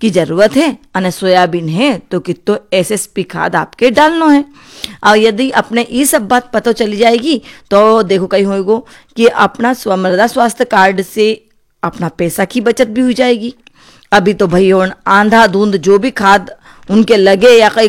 की जरूरत है अने सोयाबीन है तो कितो एसएसपी खाद आपके डालनो है। और यदि अपने ये सब बात पता चली जाएगी तो देखो कहीं होएगो कि अपना मृदा स्वास्थ्य कार्ड से अपना पैसा की बचत भी हो जाएगी। अभी तो भाई आंधा धुंध जो भी खाद उनके लगे या कहीं